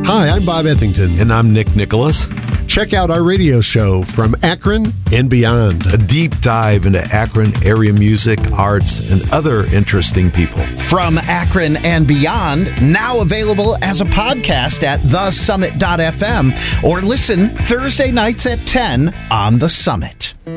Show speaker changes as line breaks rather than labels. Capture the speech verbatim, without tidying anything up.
Hi, I'm Bob Ethington.
And I'm Nick Nicholas.
Check out our radio show From Akron and Beyond.
A deep dive into Akron area music, arts, and other interesting people.
From Akron and Beyond, now available as a podcast at the summit dot f m or listen Thursday nights at ten on The Summit.